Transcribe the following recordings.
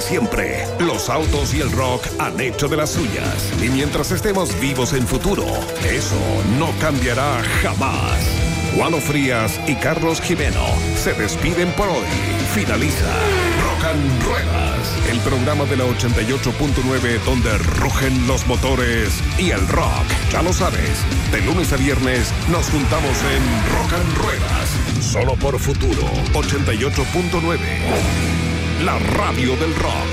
siempre. Los autos y el rock han hecho de las suyas. Y mientras estemos vivos en futuro, eso no cambiará jamás. Juano Frías y Carlos Jimeno se despiden por hoy. Finaliza Rock and Ruedas, el programa de la 88.9 donde rugen los motores y el rock. Ya lo sabes, de lunes a viernes nos juntamos en Rock and Ruedas, solo por Futuro 88.9, la radio del rock.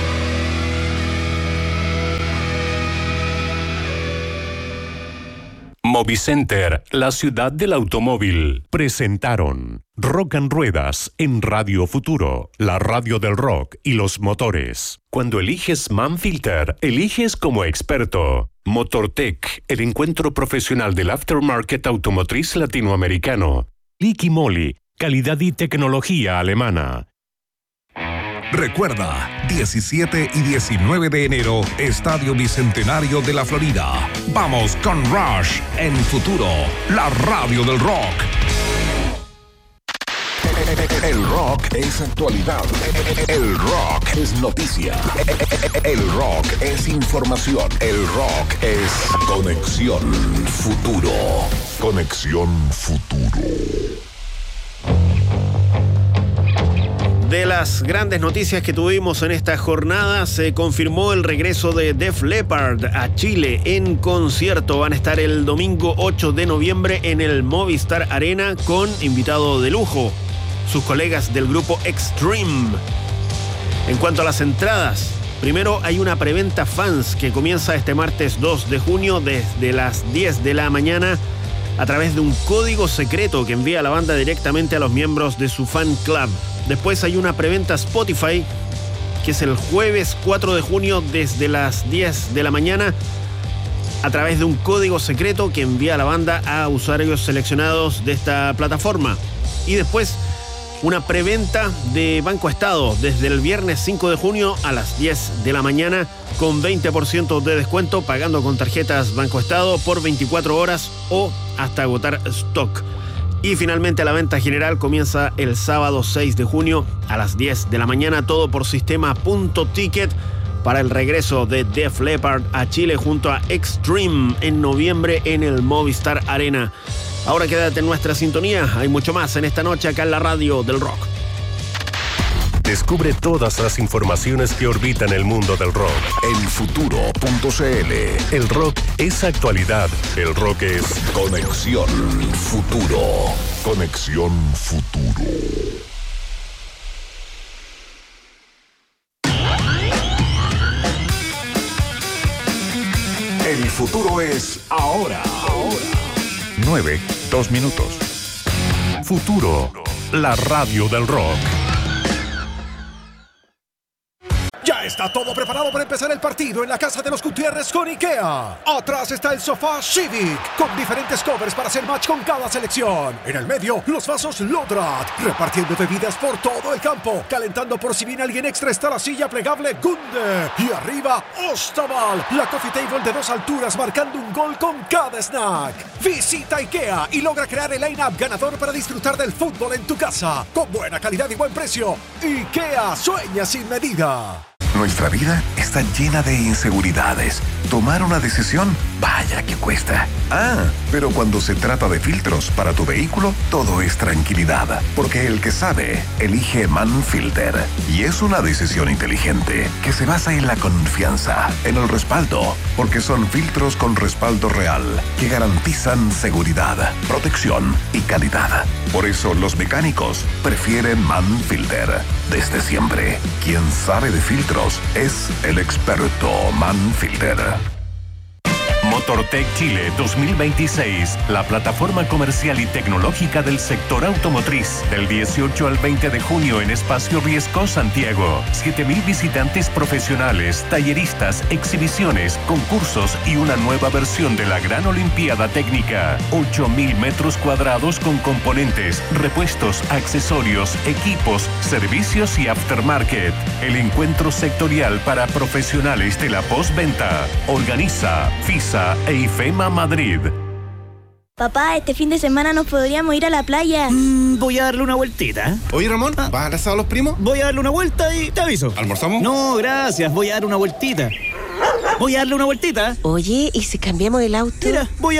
Movicenter, la ciudad del automóvil, presentaron Rock and Ruedas en Radio Futuro, la radio del rock y los motores. Cuando eliges Manfilter, eliges como experto. Motortech, el encuentro profesional del aftermarket automotriz latinoamericano. Liqui Moly, calidad y tecnología alemana. Recuerda, 17 y 19 de enero, Estadio Bicentenario de la Florida. Vamos con Rush en Futuro, la radio del rock. El rock es actualidad. El rock es noticia. El rock es información. El rock es Conexión Futuro. Conexión Futuro. De las grandes noticias que tuvimos en esta jornada, se confirmó el regreso de Def Leppard a Chile en concierto. Van a estar el domingo 8 de noviembre en el Movistar Arena con invitado de lujo, sus colegas del grupo Extreme. En cuanto a las entradas, primero hay una preventa fans que comienza este martes 2 de junio desde las 10 de la mañana a través de un código secreto que envía la banda directamente a los miembros de su fan club. Después hay una preventa Spotify, que es el jueves 4 de junio desde las 10 de la mañana, a través de un código secreto que envía la banda a usuarios seleccionados de esta plataforma. Y después una preventa de Banco Estado desde el viernes 5 de junio a las 10 de la mañana con 20% de descuento pagando con tarjetas Banco Estado por 24 horas o hasta agotar stock. Y finalmente la venta general comienza el sábado 6 de junio a las 10 de la mañana, todo por sistema Punto Ticket para el regreso de Def Leppard a Chile junto a Extreme en noviembre en el Movistar Arena. Ahora quédate en nuestra sintonía, hay mucho más en esta noche acá en la radio del rock. Descubre todas las informaciones que orbitan el mundo del rock en futuro.cl. El rock es actualidad. El rock es Conexión Futuro. Conexión Futuro. El futuro es ahora. 9:02. Futuro, la radio del rock. Ya está todo preparado para empezar el partido en la casa de los Gutiérrez con IKEA. Atrás está el sofá Civic, con diferentes covers para hacer match con cada selección. En el medio, los vasos Lodrat, repartiendo bebidas por todo el campo. Calentando por si viene alguien extra está la silla plegable Gunde. Y arriba, Ostaval, la coffee table de 2 alturas marcando un gol con cada snack. Visita IKEA y logra crear el line-up ganador para disfrutar del fútbol en tu casa. Con buena calidad y buen precio. IKEA, sueña sin medida. Nuestra vida está llena de inseguridades. Tomar una decisión, vaya que cuesta. Pero cuando se trata de filtros para tu vehículo, todo es tranquilidad. Porque el que sabe, elige Manfilter. Y es una decisión inteligente que se basa en la confianza, en el respaldo. Porque son filtros con respaldo real que garantizan seguridad, protección y calidad. Por eso los mecánicos prefieren Manfilter. Desde siempre, quien sabe de filtros es el experto Manfilter. Motortech Chile 2026, la plataforma comercial y tecnológica del sector automotriz. Del 18 al 20 de junio en Espacio Riesco, Santiago. 7,000 visitantes profesionales, talleristas, exhibiciones, concursos y una nueva versión de la Gran Olimpiada Técnica. 8,000 metros cuadrados con componentes, repuestos, accesorios, equipos, servicios y aftermarket. El encuentro sectorial para profesionales de la postventa. Organiza FISA e IFEMA Madrid. Papá, este fin de semana nos podríamos ir a la playa. Voy a darle una vueltita. Oye, Ramón, ¿vas al asado a los primos? Voy a darle una vuelta y te aviso. ¿Almorzamos? No, gracias. Voy a darle una vueltita. Voy a darle una vueltita. Oye, ¿y si cambiamos el auto? Mira, voy